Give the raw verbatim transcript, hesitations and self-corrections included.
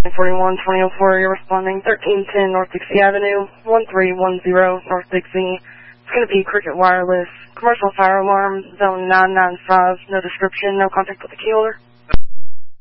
forty-one twenty oh four, you're responding thirteen ten North Dixie Avenue, one three one zero North Dixie. It's going to be Cricket Wireless, commercial fire alarm, zone nine nine five, no description, no contact with the key holder.